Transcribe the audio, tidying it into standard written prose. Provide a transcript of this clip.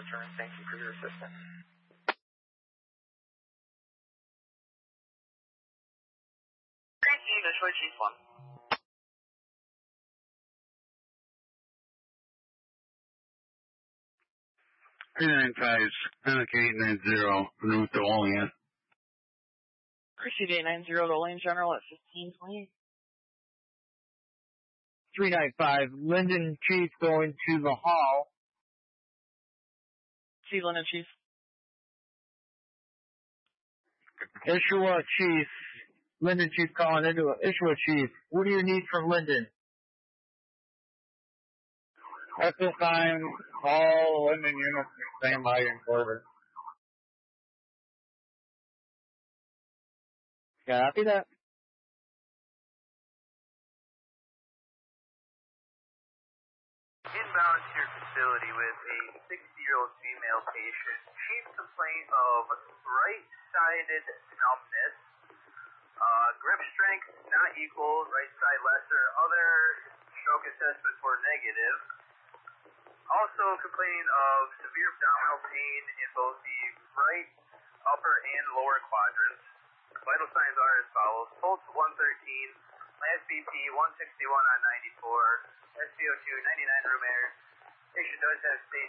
return. Thank you for your assistance. Thank you, Detroit Chief 1. 395, Sonic 890, Route to Olean. Pursuit 890 to Olean General at 1520. 395, Linden Chief going to the hall. See Linden Chief. Ishua Chief, Linden Chief calling into Ishua Chief. What do you need from Linden? At this time, all Linden units stand by in Corbin. Copy that. Inbound to your facility with a 60-year-old female patient. Chief complaint of right-sided numbness. Grip strength not equal, right side lesser. Other stroke assessments were negative. Also complaining of severe abdominal pain in both the right upper and lower quadrants. Vital signs are as follows. Pulse 113, last BP 161 on 94, SpO2 99 room air. Patient does have stage